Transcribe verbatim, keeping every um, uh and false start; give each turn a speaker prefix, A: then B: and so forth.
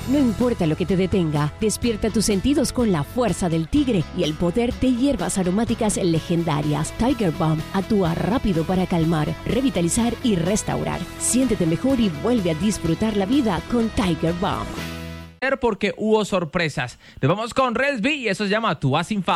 A: No importa lo que te detenga, despierta tus sentidos con la fuerza del tigre y el poder de hierbas aromáticas legendarias. Tiger Balm actúa rápido para calmar, revitalizar y restaurar. Siéntete mejor y vuelve a disfrutar la vida con Tiger Balm.
B: Porque hubo sorpresas. Nos vamos con Resby y eso se llama Tú vas sin fa.